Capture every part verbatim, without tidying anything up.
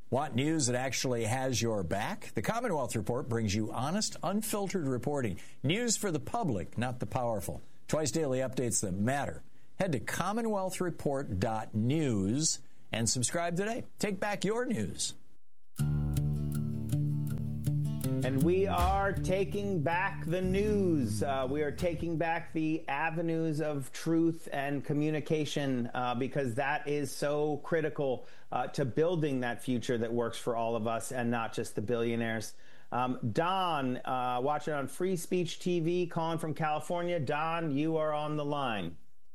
Want news that actually has your back? The Commonwealth Report brings you honest, unfiltered reporting. News for the public, not the powerful. Twice daily updates that matter. Head to commonwealth report dot news and subscribe today. Take back your news. And we are taking back the news. Uh, we are taking back the avenues of truth and communication uh, because that is so critical uh, to building that future that works for all of us and not just the billionaires. Um, Don, uh, watching on Free Speech T V, calling from California. Don, you are on the line.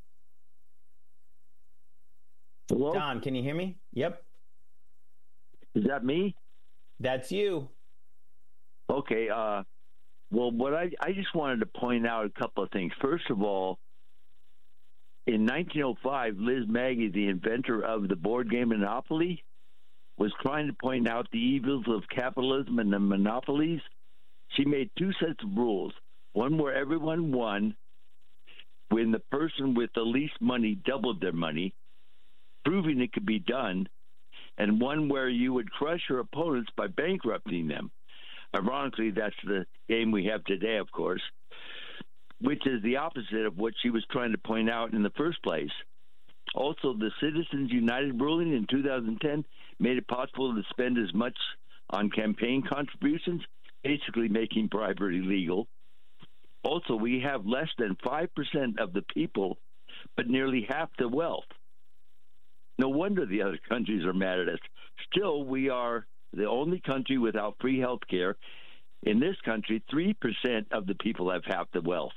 Hello? Don, can you hear me? Yep. Is that me? That's you. Okay. Uh, well, what I, I just wanted to point out a couple of things. First of all, in nineteen oh five, Liz Maggie, the inventor of the board game Monopoly, was trying to point out the evils of capitalism and the monopolies. She made two sets of rules. One where everyone won when the person with the least money doubled their money, proving it could be done, and one where you would crush your opponents by bankrupting them. Ironically, that's the game we have today, of course, which is the opposite of what she was trying to point out in the first place. Also, the Citizens United ruling in two thousand ten made it possible to spend as much on campaign contributions, basically making bribery legal. Also, we have less than five percent of the people, but nearly half the wealth. No wonder the other countries are mad at us. Still, we are the only country without free health care. In this country, three percent of the people have half the wealth.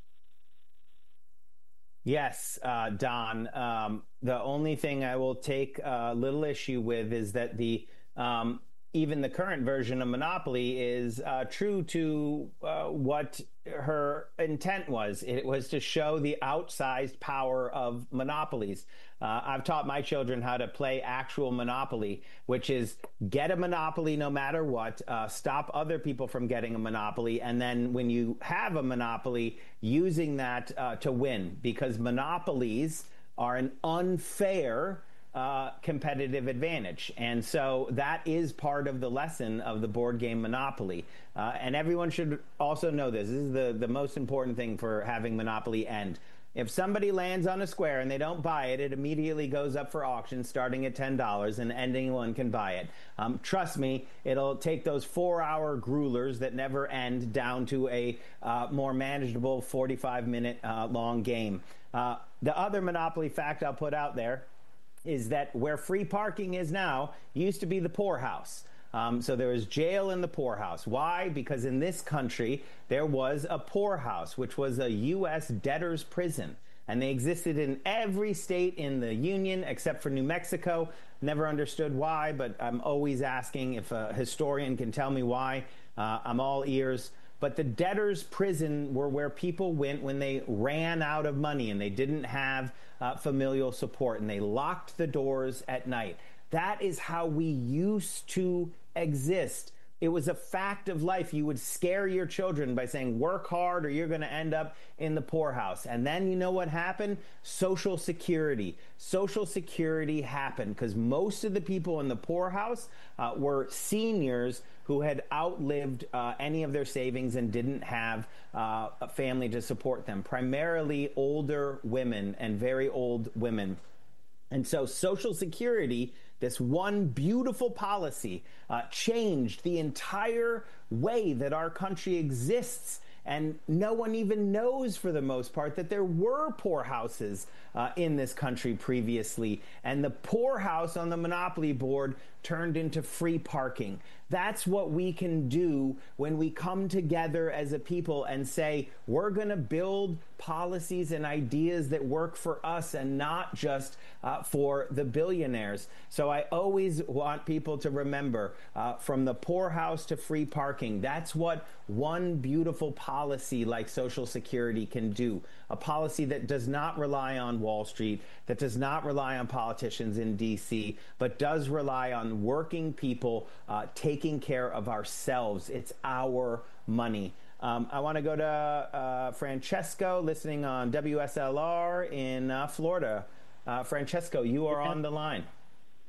Yes, uh, Don. Um, the only thing I will take a little issue with is that the um, even the current version of Monopoly is uh, true to uh, what her intent was. It was to show the outsized power of monopolies. Uh, I've taught my children how to play actual Monopoly, which is get a Monopoly no matter what, uh, stop other people from getting a Monopoly, and then when you have a Monopoly, using that uh, to win, because monopolies are an unfair Uh, competitive advantage. And so that is part of the lesson of the board game Monopoly. Uh, and everyone should also know this. This is the, the most important thing for having Monopoly end. If somebody lands on a square and they don't buy it, it immediately goes up for auction starting at ten dollars and anyone can buy it. Um, trust me, it'll take those four-hour gruelers that never end down to a uh, more manageable forty-five minute uh, long game. Uh, the other Monopoly fact I'll put out there is that where free parking is now used to be the poorhouse. Um, so there was jail in the poorhouse. Why? Because in this country, there was a poorhouse, which was a U S debtor's prison. And they existed in every state in the Union except for New Mexico. Never understood why, but I'm always asking if a historian can tell me why. Uh, I'm all ears. But the debtor's prison were where people went when they ran out of money and they didn't have uh, familial support, and they locked the doors at night. That is how we used to exist. It was a fact of life. You would scare your children by saying, work hard or you're going to end up in the poorhouse. And then you know what happened? Social Security. Social Security happened because most of the people in the poorhouse uh, were seniors who had outlived uh, any of their savings and didn't have uh, a family to support them. Primarily older women and very old women. And so Social Security, this one beautiful policy, uh, changed the entire way that our country exists. And no one even knows, for the most part, that there were poorhouses uh, in this country previously. And the poorhouse on the Monopoly board turned into free parking. That's what we can do when we come together as a people and say, we're going to build policies and ideas that work for us and not just uh, for the billionaires. So I always want people to remember, uh, from the poorhouse to free parking, that's what one beautiful policy like Social Security can do. A policy that does not rely on Wall Street, that does not rely on politicians in D C, but does rely on working people uh, taking care of ourselves. It's our money. Um, I want to go to uh, Francesco, listening on W S L R in uh, Florida. Uh, Francesco, you are on the line.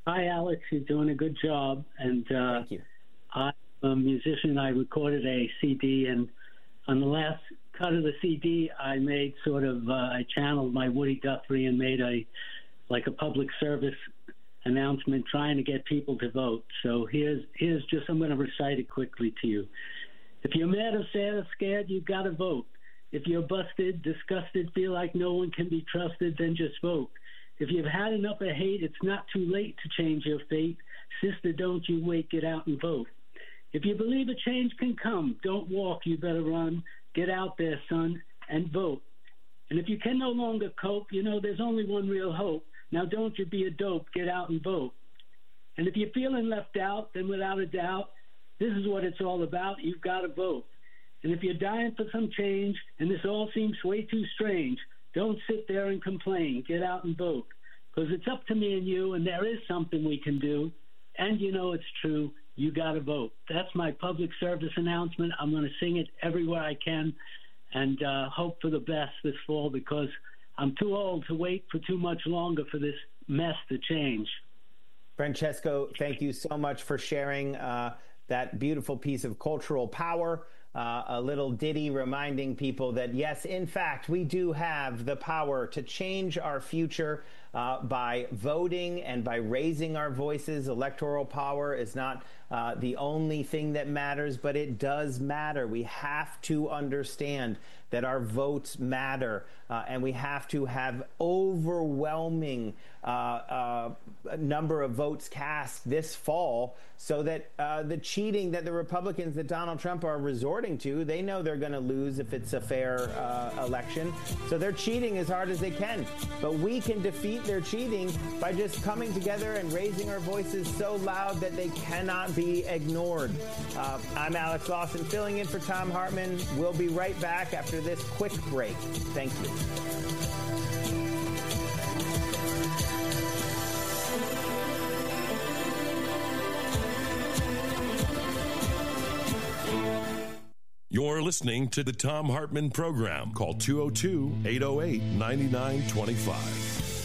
Hi, Alex. You're doing a good job. And uh, Thank you. I'm a musician. I recorded a C D, and on the last cut of the C D, I made sort of, uh, I channeled my Woody Guthrie and made a, like a public service announcement trying to get people to vote. So here's, here's just, I'm going to recite it quickly to you. If you're mad or sad or scared, you've got to vote. If you're busted, disgusted, feel like no one can be trusted, then just vote. If you've had enough of hate, it's not too late to change your fate. Sister, don't you wait, get out and vote. If you believe a change can come, don't walk, you better run. Get out there, son, and vote. And if you can no longer cope, you know there's only one real hope. Now don't you be a dope, get out and vote. And if you're feeling left out, then without a doubt, this is what it's all about, you've got to vote. And if you're dying for some change, and this all seems way too strange, don't sit there and complain. Get out and vote. Because it's up to me and you, and there is something we can do. And you know it's true. You got to vote. That's my public service announcement. I'm going to sing it everywhere I can and uh, hope for the best this fall, because I'm too old to wait for too much longer for this mess to change. Francesco, thank you so much for sharing uh, that beautiful piece of cultural power. Uh, a little ditty reminding people that, yes, in fact, we do have the power to change our future uh, by voting and by raising our voices. Electoral power is not uh, the only thing that matters, but it does matter. We have to understand that our votes matter, uh, and we have to have overwhelming uh, uh, number of votes cast this fall so that uh, the cheating that the Republicans, that Donald Trump are resorting to, they know they're going to lose if it's a fair uh, election. So they're cheating as hard as they can. But we can defeat their cheating by just coming together and raising our voices so loud that they cannot be ignored. Uh, I'm Alex Lawson, filling in for Thom Hartmann. We'll be right back after this quick break. Thank you. You're listening to the Thom Hartmann Program. Call two oh two, eight oh eight, nine nine two five.